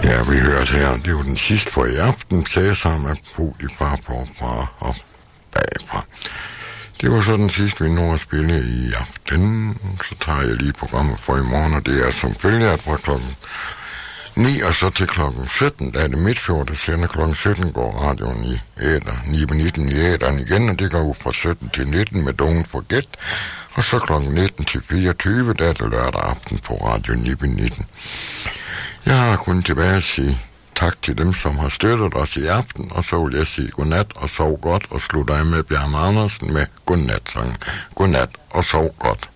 Ja, vi hørte her, det var den sidste for i aften, Cæsar med Poli fra og bagfra. Det var så den sidste, vi når at spille i aften. Så tager jeg lige programmet for i morgen, og det er som følger, at fra klokken 9 og så til klokken 17, der er det Midtfjord, der sender klokken 17, går radioen i æder, 9-19 i æderen igen, og det går ud fra 17 til 19 med Don't Forget, og så klokken 19 til 24, der er det lørdag aften på Radio 9-19. Jeg har kun tilbage at sige tak til dem, som har støttet os i aften, og så vil jeg sige godnat og sov godt, og slutte af med Bjarne Andersen med godnat-sangen. Godnat og sov godt.